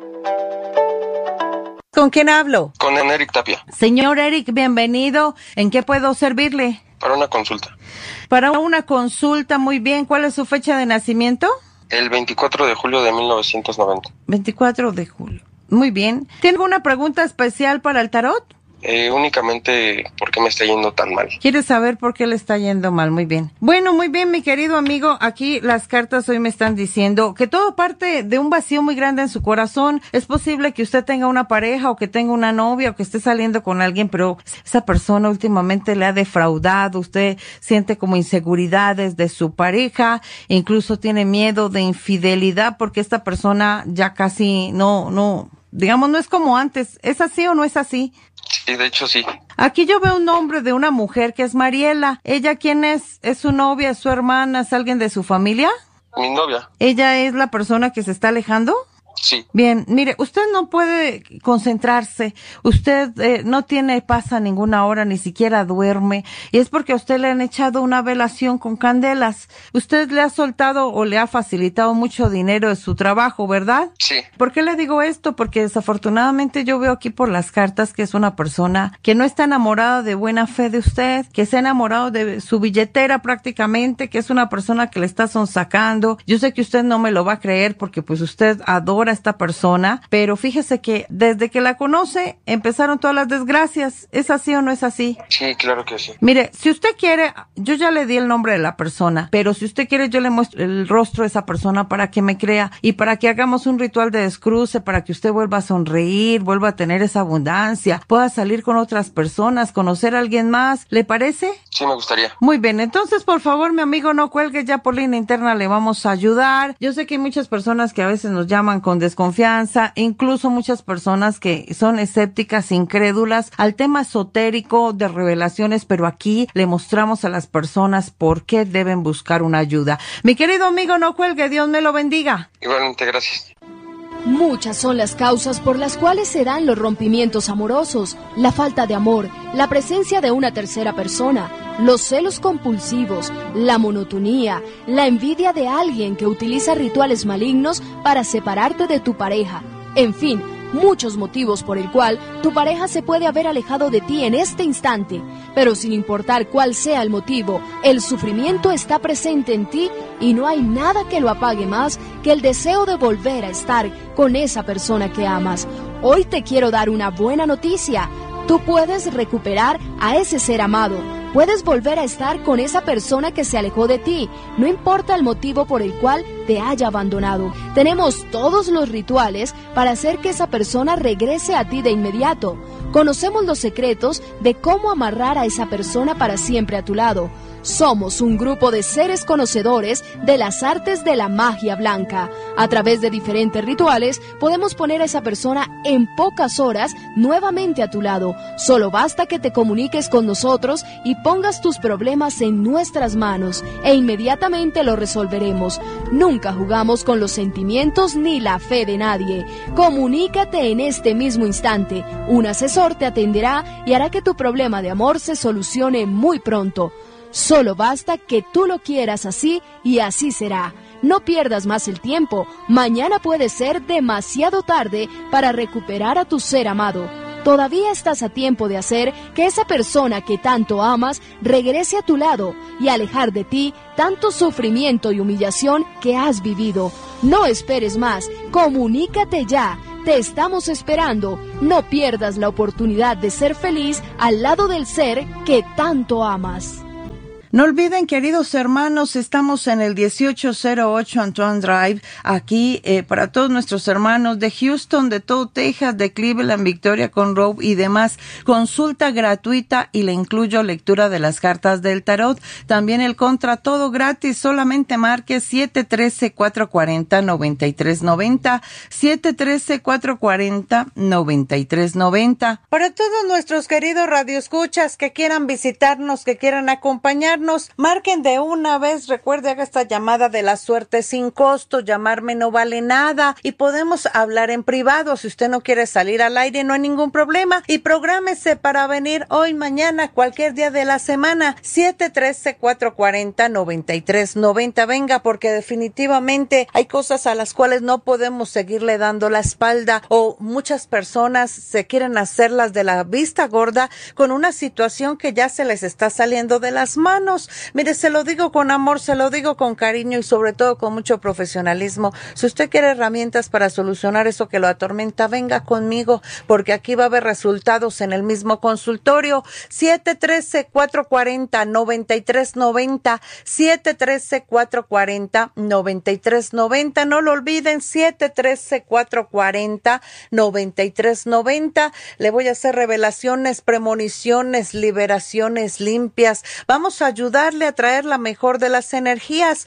¿Con quién hablo? Con Eric Tapia. Señor Eric, bienvenido. ¿En qué puedo servirle? Para una consulta. Para una consulta, muy bien. ¿Cuál es su fecha de nacimiento? El 24 de julio de 1990. 24 de julio. Muy bien. ¿Tiene alguna pregunta especial para el tarot? Únicamente por qué me está yendo tan mal. ¿Quieres saber por qué le está yendo mal? Muy bien. Bueno, muy bien, mi querido amigo. Aquí las cartas hoy me están diciendo que todo parte de un vacío muy grande en su corazón. Es posible que usted tenga una pareja o que tenga una novia o que esté saliendo con alguien, pero esa persona últimamente le ha defraudado. Usted siente como inseguridades de su pareja, incluso tiene miedo de infidelidad porque esta persona ya casi no, digamos, no es como antes. ¿Es así o no es así? Sí, de hecho sí. Aquí yo veo un nombre de una mujer que es Mariela. ¿Ella quién es? ¿Es su novia, es su hermana, es alguien de su familia? Mi novia. ¿Ella es la persona que se está alejando? Sí. Bien, mire, usted no puede concentrarse, usted no tiene paz a ninguna hora, ni siquiera duerme, y es porque a usted le han echado una velación con candelas. Usted le ha soltado o le ha facilitado mucho dinero de su trabajo, ¿verdad? Sí. ¿Por qué le digo esto? Porque desafortunadamente yo veo aquí por las cartas que es una persona que no está enamorada de buena fe de usted, que se ha enamorado de su billetera prácticamente, que es una persona que le está sonsacando. Yo sé que usted no me lo va a creer porque pues usted adora a esta persona, pero fíjese que desde que la conoce empezaron todas las desgracias. ¿Es así o no es así? Sí, claro que sí. Mire, si usted quiere, yo ya le di el nombre de la persona, pero si usted quiere yo le muestro el rostro de esa persona para que me crea y para que hagamos un ritual de descruce, para que usted vuelva a sonreír, vuelva a tener esa abundancia, pueda salir con otras personas, conocer a alguien más. ¿Le parece? Sí, me gustaría. Muy bien, entonces por favor mi amigo no cuelgue, ya por línea interna le vamos a ayudar. Yo sé que hay muchas personas que a veces nos llaman con desconfianza, incluso muchas personas que son escépticas, incrédulas al tema esotérico de revelaciones, pero aquí le mostramos a las personas por qué deben buscar una ayuda. Mi querido amigo, no cuelgue, Dios me lo bendiga. Igualmente, gracias. Muchas son las causas por las cuales se dan los rompimientos amorosos, la falta de amor, la presencia de una tercera persona, los celos compulsivos, la monotonía, la envidia de alguien que utiliza rituales malignos para separarte de tu pareja. En fin, muchos motivos por el cual tu pareja se puede haber alejado de ti en este instante, pero sin importar cuál sea el motivo, el sufrimiento está presente en ti y no hay nada que lo apague más que el deseo de volver a estar con esa persona que amas. Hoy te quiero dar una buena noticia. Tú puedes recuperar a ese ser amado. Puedes volver a estar con esa persona que se alejó de ti, no importa el motivo por el cual te haya abandonado. Tenemos todos los rituales para hacer que esa persona regrese a ti de inmediato. Conocemos los secretos de cómo amarrar a esa persona para siempre a tu lado. Somos un grupo de seres conocedores de las artes de la magia blanca. A través de diferentes rituales podemos poner a esa persona en pocas horas nuevamente a tu lado. Solo basta que te comuniques con nosotros y pongas tus problemas en nuestras manos e inmediatamente lo resolveremos. Nunca jugamos con los sentimientos ni la fe de nadie. Comunícate en este mismo instante. Un asesor te atenderá y hará que tu problema de amor se solucione muy pronto. Solo basta que tú lo quieras así y así será. No pierdas más el tiempo. Mañana puede ser demasiado tarde para recuperar a tu ser amado. Todavía estás a tiempo de hacer que esa persona que tanto amas regrese a tu lado y alejar de ti tanto sufrimiento y humillación que has vivido. No esperes más. Comunícate ya. Te estamos esperando. No pierdas la oportunidad de ser feliz al lado del ser que tanto amas. No olviden, queridos hermanos, estamos en el 1808 Antoine Drive, aquí para todos nuestros hermanos de Houston, de todo Texas, de Cleveland, Victoria, Conroe y demás. Consulta gratuita y le incluyo lectura de las cartas del tarot. También el contra, todo gratis, solamente marque 713-440-9390, 713-440-9390. Para todos nuestros queridos radioescuchas que quieran visitarnos, que quieran acompañarnos, marquen de una vez. Recuerde, haga esta llamada de la suerte sin costo. Llamarme no vale nada y podemos hablar en privado. Si usted no quiere salir al aire, no hay ningún problema, y prográmese para venir hoy, mañana, cualquier día de la semana. 713-440-9390. Venga, porque definitivamente hay cosas a las cuales no podemos seguirle dando la espalda, o muchas personas se quieren hacerlas de la vista gorda con una situación que ya se les está saliendo de las manos. Mire, se lo digo con amor, se lo digo con cariño y sobre todo con mucho profesionalismo. Si usted quiere herramientas para solucionar eso que lo atormenta, venga conmigo, porque aquí va a haber resultados en el mismo consultorio. 713-440-9390, 713-440-9390. No lo olviden, 713-440-9390. Le voy a hacer revelaciones, premoniciones, liberaciones limpias. Vamos a ayudarle a traer la mejor de las energías.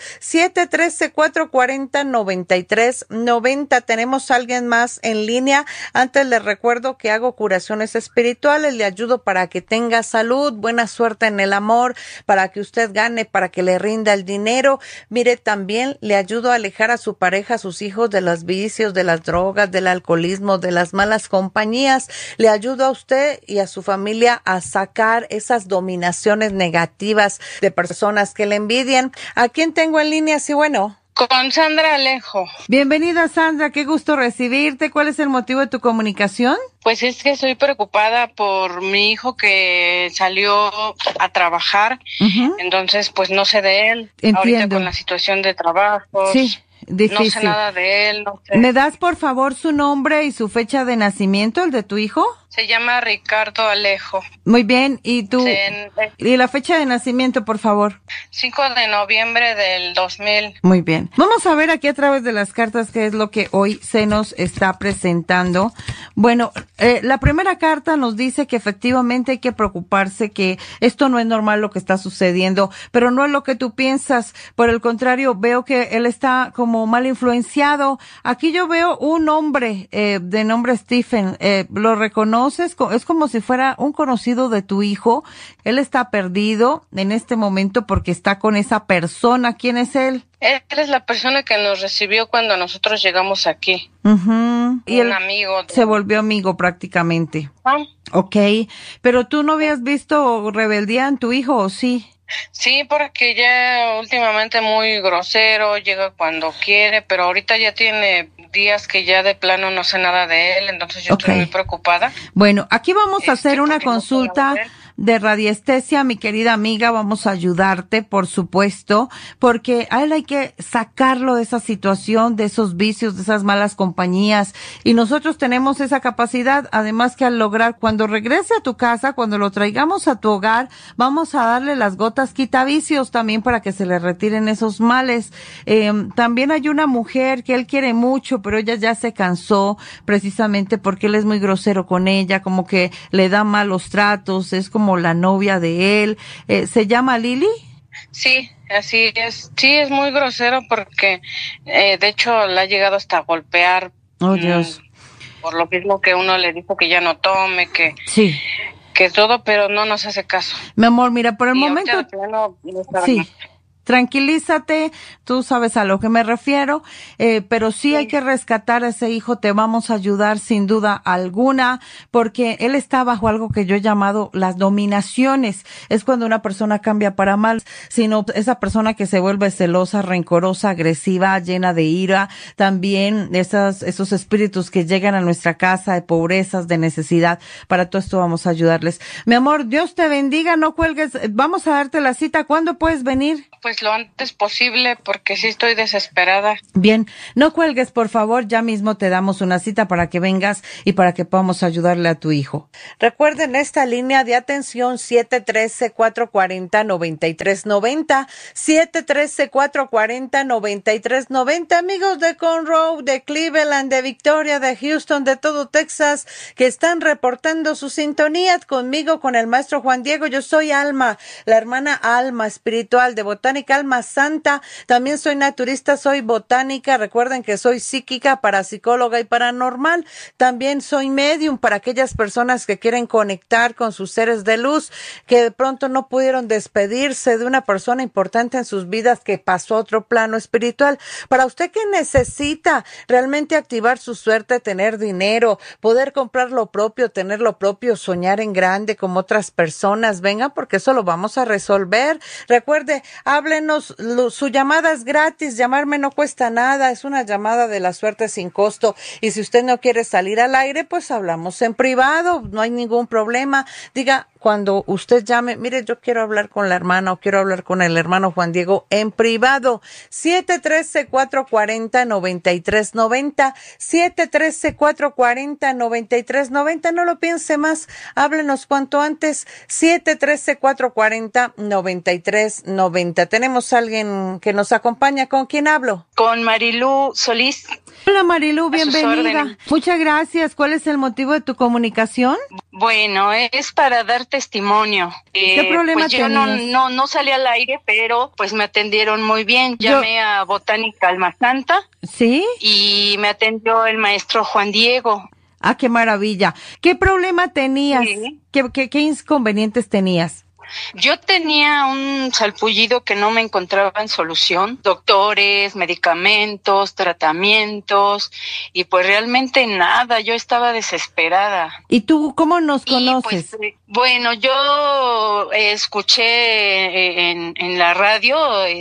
713-440-9390. Tenemos a alguien más en línea. Antes les recuerdo que hago curaciones espirituales. Le ayudo para que tenga salud, buena suerte en el amor, para que usted gane, para que le rinda el dinero. Mire, también le ayudo a alejar a su pareja, a sus hijos de los vicios, de las drogas, del alcoholismo, de las malas compañías. Le ayudo a usted y a su familia a sacar esas dominaciones negativas de personas que le envidian. ¿A quién tengo en línea? Sí, bueno. Con Sandra Alejo. Bienvenida, Sandra, qué gusto recibirte. ¿Cuál es el motivo de tu comunicación? Pues es que estoy preocupada por mi hijo que salió a trabajar, entonces pues no sé de él. Entiendo. Ahorita con la situación de trabajo. Sí. Difícil. No sé nada de él, no sé. ¿Me das por favor su nombre y su fecha de nacimiento, el de tu hijo? Se llama Ricardo Alejo. Muy bien, ¿y tú? ¿Y la fecha de nacimiento, por favor? 5 de noviembre del 2000. Muy bien. Vamos a ver aquí a través de las cartas qué es lo que hoy se nos está presentando. Bueno, la primera carta nos dice que efectivamente hay que preocuparse, que esto no es normal lo que está sucediendo, pero no es lo que tú piensas. Por el contrario, veo que él está como mal influenciado. Aquí yo veo un hombre de nombre Stephen, lo reconozco. Es como si fuera un conocido de tu hijo. Él está perdido en este momento porque está con esa persona. ¿Quién es él? Él es la persona que nos recibió cuando nosotros llegamos aquí. Y un amigo. Se volvió amigo prácticamente. Ok, pero tú no habías visto rebeldía en tu hijo, ¿o sí? Sí, porque ya últimamente muy grosero, llega cuando quiere, pero ahorita ya tiene días que ya de plano no sé nada de él, entonces yo estoy muy preocupada. Bueno, aquí vamos a hacer una consulta de radiestesia, mi querida amiga, vamos a ayudarte, por supuesto, porque a él hay que sacarlo de esa situación, de esos vicios, de esas malas compañías, y nosotros tenemos esa capacidad, además que al lograr, cuando regrese a tu casa, cuando lo traigamos a tu hogar, vamos a darle las gotas quitavicios también para que se le retiren esos males. También hay una mujer que él quiere mucho, pero ella ya se cansó, precisamente porque él es muy grosero con ella, como que le da malos tratos, es como la novia de él. ¿Se llama Lili? Sí, así es. Sí, es muy grosero porque, de hecho, le ha llegado hasta a golpear. Oh, Dios. Por lo mismo que uno le dijo que ya no tome, que todo, pero no nos hace caso. Mi amor, mira, por el momento... Sí. Tranquilízate, tú sabes a lo que me refiero, pero sí hay que rescatar a ese hijo, te vamos a ayudar sin duda alguna, porque él está bajo algo que yo he llamado las dominaciones. Es cuando una persona cambia para mal, sino esa persona que se vuelve celosa, rencorosa, agresiva, llena de ira, también esos espíritus que llegan a nuestra casa de pobrezas, de necesidad. Para todo esto vamos a ayudarles. Mi amor, Dios te bendiga, no cuelgues, vamos a darte la cita. ¿Cuándo puedes venir? Pues lo antes posible, porque sí estoy desesperada. Bien, no cuelgues, por favor, ya mismo te damos una cita para que vengas y para que podamos ayudarle a tu hijo. Recuerden esta línea de atención 713-440-9390, 713-440-9390, amigos de Conroe, de Cleveland, de Victoria, de Houston, de todo Texas, que están reportando su sintonía conmigo, con el maestro Juan Diego. Yo soy Alma, la hermana Alma espiritual de Botánica Alma Santa. También soy naturista, soy botánica. Recuerden que soy psíquica, parapsicóloga y paranormal. También soy medium para aquellas personas que quieren conectar con sus seres de luz, que de pronto no pudieron despedirse de una persona importante en sus vidas que pasó a otro plano espiritual. Para usted que necesita realmente activar su suerte, tener dinero, poder comprar lo propio, tener lo propio, soñar en grande como otras personas, venga, porque eso lo vamos a resolver. Recuerde, háblenos, su llamada es gratis, llamarme no cuesta nada, es una llamada de la suerte sin costo, y si usted no quiere salir al aire, pues hablamos en privado, no hay ningún problema. Diga, cuando usted llame, mire, yo quiero hablar con la hermana o quiero hablar con el hermano Juan Diego en privado. 713-440-9390, 713-440-9390, no lo piense más, háblenos cuanto antes, 713-440-9390. Tenemos a alguien que nos acompaña, ¿con quién hablo? Con Marilú Solís. Hola Marilú, bienvenida. Muchas gracias. ¿Cuál es el motivo de tu comunicación? Bueno, es para dar testimonio. ¿Qué problema pues yo no salí al aire, pero pues me atendieron muy bien. Llamé a Botánica Alma Santa. ¿Sí? Y me atendió el maestro Juan Diego. Ah, qué maravilla. ¿Qué problema tenías? Sí. ¿Qué inconvenientes tenías? Yo tenía un salpullido que no me encontraba en solución, doctores, medicamentos, tratamientos, y pues realmente nada, yo estaba desesperada. ¿Y tú cómo nos conoces? Pues, bueno, yo escuché en la radio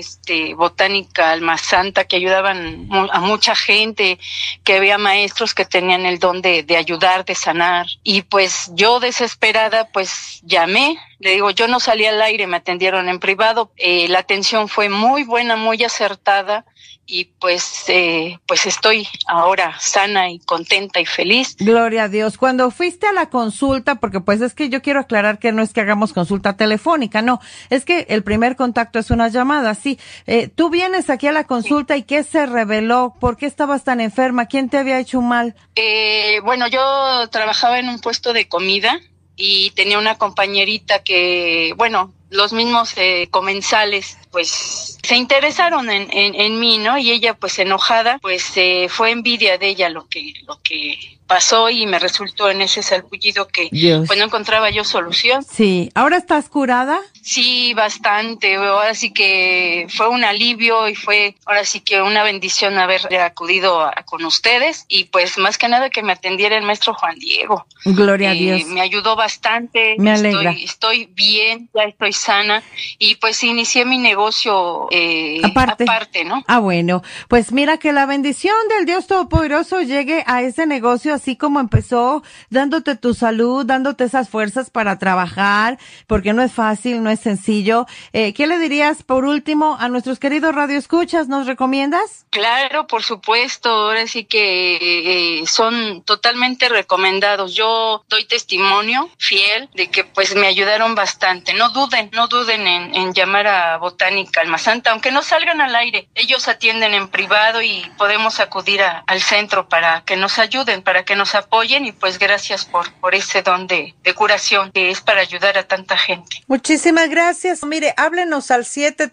Botánica Alma Santa, que ayudaban a mucha gente, que había maestros que tenían el don de ayudar, de sanar, y pues yo desesperada pues llamé. Le digo, yo no salí al aire, me atendieron en privado. La atención fue muy buena, muy acertada, y pues estoy ahora sana y contenta y feliz. Gloria a Dios. Cuando fuiste a la consulta, porque pues es que yo quiero aclarar que no es que hagamos consulta telefónica, no, es que el primer contacto es una llamada, sí. Tú vienes aquí a la consulta, ¿y qué se reveló? ¿Por qué estabas tan enferma? ¿Quién te había hecho mal? Bueno, yo trabajaba en un puesto de comida y tenía una compañerita que, bueno, los mismos comensales pues se interesaron en mí, ¿no? Y ella pues enojada, pues fue envidia de ella lo que pasó, y me resultó en ese salpullido que pues no encontraba yo solución. Sí, ¿ahora estás curada? Sí, bastante. Ahora sí que fue un alivio y fue ahora sí que una bendición haber acudido con ustedes, y pues más que nada que me atendiera el maestro Juan Diego. Gloria a Dios. Me ayudó bastante. Me alegra. Estoy bien, ya estoy sana, y pues inicié mi negocio aparte, ¿no? Ah, bueno, pues mira, que la bendición del Dios Todopoderoso llegue a ese negocio así como empezó, dándote tu salud, dándote esas fuerzas para trabajar, porque no es fácil, no es sencillo. ¿Qué le dirías por último a nuestros queridos radioescuchas? ¿Nos recomiendas? Claro, por supuesto, ahora sí que son totalmente recomendados. Yo doy testimonio fiel de que pues me ayudaron bastante. No duden en llamar a Botánica Alma Santa aunque no salgan al aire, ellos atienden en privado y podemos acudir al centro para que nos ayuden, para que nos apoyen, y pues gracias por ese don de curación que es para ayudar a tanta gente. Muchísimas gracias. Mire, háblenos al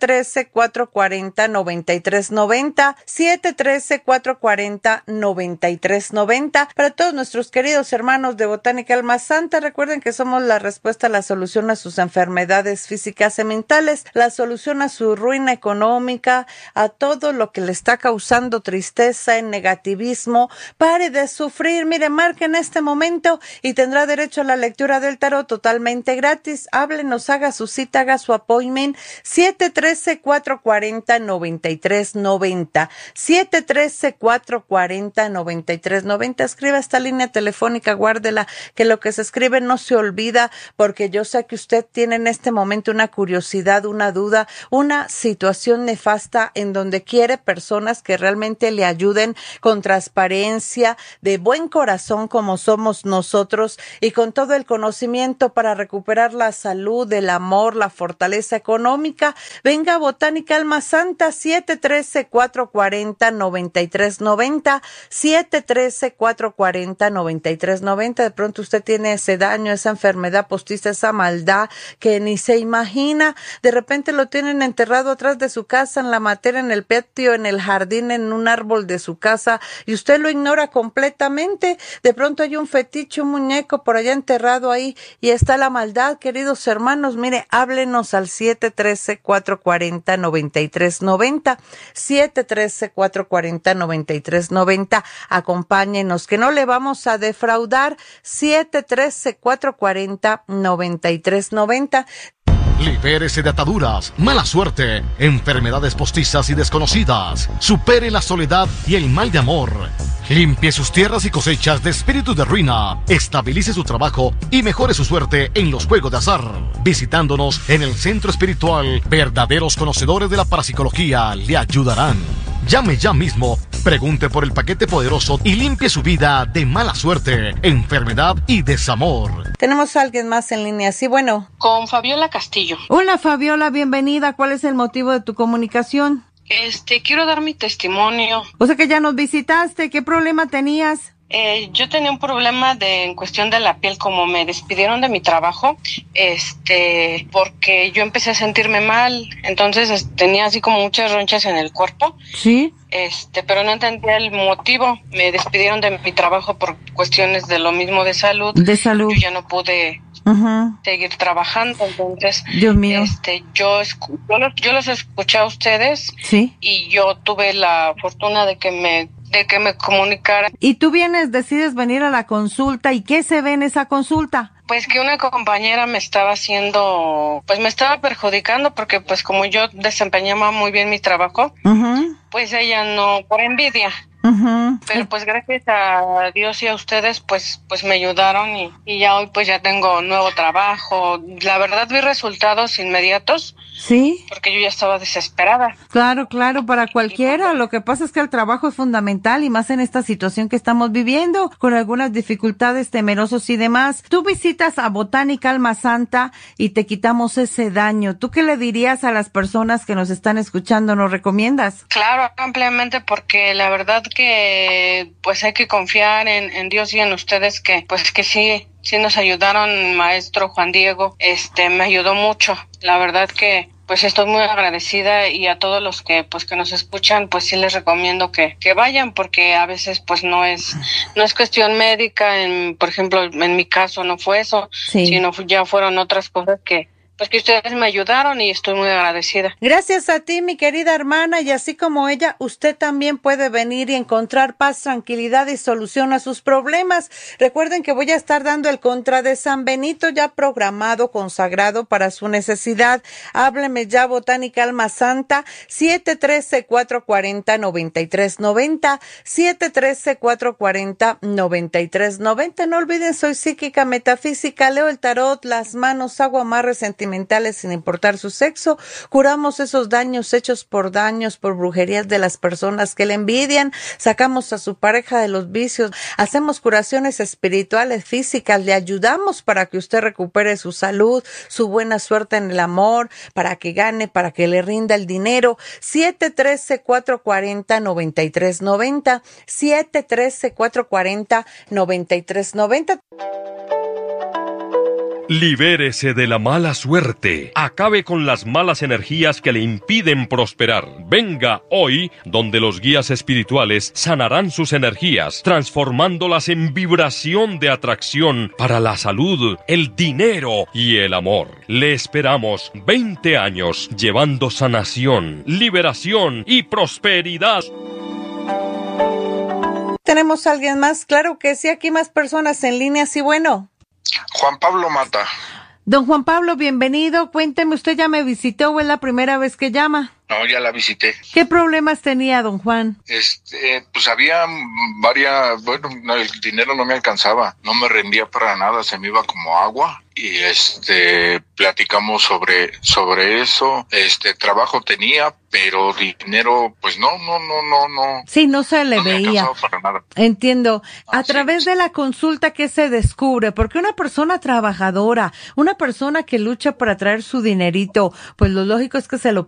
713-440-9390, 713-440-9390. Para todos nuestros queridos hermanos de Botánica Alma Santa, recuerden que somos la respuesta, la solución a sus enfermedades físicas y mentales, la solución a su ruina económica, a todo lo que le está causando tristeza, negativismo. Pare de sufrir. Mire, marque en este momento y tendrá derecho a la lectura del tarot totalmente gratis. Háblenos, haga su cita, haga su appointment. 713-440-9390. 713-440-9390. Escriba esta línea telefónica, guárdela, que lo que se escribe no se olvida, porque yo sé que usted tiene en este momento una curiosidad, una duda, una situación nefasta en donde quiere personas que realmente le ayuden con transparencia, de buen corazón como somos nosotros y con todo el conocimiento para recuperar la salud, el amor, la fortaleza económica. Venga a Botánica Alma Santa, 713-440-9390, 713-440-9390. De pronto usted tiene ese daño, esa enfermedad postiza, esa maldad que ni se imagina. De repente lo tienen enterrado atrás de su casa, en la matera, en el patio, en el jardín, en un árbol de su casa, y usted lo ignora completamente. De pronto hay un fetiche, un muñeco por allá enterrado ahí, y está la maldad. Queridos hermanos, mire, háblenos al 713-440-9390, 713-440-9390. Acompáñenos, que no le vamos a defraudar. 713-440-9390. Libérese de ataduras, mala suerte, enfermedades postizas y desconocidas. Supere la soledad y el mal de amor. Limpie sus tierras y cosechas de espíritus de ruina. Estabilice su trabajo y mejore su suerte en los juegos de azar. Visitándonos en el Centro Espiritual, verdaderos conocedores de la parapsicología le ayudarán. Llame ya mismo, pregunte por el paquete poderoso y limpie su vida de mala suerte, enfermedad y desamor. Tenemos a alguien más en línea, sí, bueno. Con Fabiola Castillo. Hola Fabiola, bienvenida. ¿Cuál es el motivo de tu comunicación? Quiero dar mi testimonio. O sea que ya nos visitaste, ¿qué problema tenías? Yo tenía un problema en cuestión de la piel, como me despidieron de mi trabajo, porque yo empecé a sentirme mal, entonces tenía así como muchas ronchas en el cuerpo. Sí. Pero no entendía el motivo. Me despidieron de mi trabajo por cuestiones de lo mismo de salud. De salud. Yo ya no pude seguir trabajando, entonces Dios mío. Yo los escuché a ustedes. Sí. Y yo tuve la fortuna de que me comunicaran. Y tú decides venir a la consulta, ¿y qué se ve en esa consulta? Pues que una compañera me estaba perjudicando, porque pues como yo desempeñaba muy bien mi trabajo, pues ella no, por envidia. Pero pues gracias a Dios y a ustedes pues me ayudaron y ya hoy pues ya tengo nuevo trabajo. La verdad vi resultados inmediatos. Sí. Porque yo ya estaba desesperada. Claro, para cualquiera. Lo que pasa es que el trabajo es fundamental, y más en esta situación que estamos viviendo, con algunas dificultades, temerosos y demás. Tú visitas a Botánica Alma Santa y te quitamos ese daño. ¿Tú qué le dirías a las personas que nos están escuchando? ¿Nos recomiendas? Claro, ampliamente, porque la verdad que pues hay que confiar en Dios y en ustedes, que sí nos ayudaron. Maestro Juan Diego, me ayudó mucho. La verdad que pues estoy muy agradecida, y a todos los que nos escuchan, pues sí les recomiendo que vayan, porque a veces pues no es cuestión médica. Por ejemplo, en mi caso no fue eso, sino ya fueron otras cosas que ustedes me ayudaron, y estoy muy agradecida. Gracias a ti, mi querida hermana, y así como ella, usted también puede venir y encontrar paz, tranquilidad y solución a sus problemas. Recuerden que voy a estar dando el contra de San Benito ya programado, consagrado para su necesidad. Hábleme ya, Botánica Alma Santa, 713-440-9390, 713-440-9390. No olviden, soy psíquica metafísica, leo el tarot, las manos, hago amarres sentimentales mentales sin importar su sexo. Curamos esos daños hechos por brujerías de las personas que le envidian. Sacamos a su pareja de los vicios. Hacemos curaciones espirituales, físicas. Le ayudamos para que usted recupere su salud, su buena suerte en el amor, para que gane, para que le rinda el dinero. 713-440-9390. 713-440-9390. Libérese de la mala suerte. Acabe con las malas energías que le impiden prosperar. Venga hoy, donde los guías espirituales sanarán sus energías, transformándolas en vibración de atracción para la salud, el dinero y el amor. Le esperamos 20 años llevando sanación, liberación y prosperidad. ¿Tenemos a alguien más? Claro que sí, aquí más personas en línea, sí, bueno. Juan Pablo Mata. Don Juan Pablo, bienvenido. Cuénteme, ¿usted ya me visitó o es la primera vez que llama? No, ya la visité. ¿Qué problemas tenía, don Juan? Pues había varias, el dinero no me alcanzaba, no me rendía para nada, se me iba como agua. Y platicamos sobre eso, trabajo tenía, pero dinero, pues no. Sí, no se le veía. Para nada. Entiendo. A través de la consulta, ¿qué se descubre? Porque una persona trabajadora, una persona que lucha para traer su dinerito, pues lo lógico es que se lo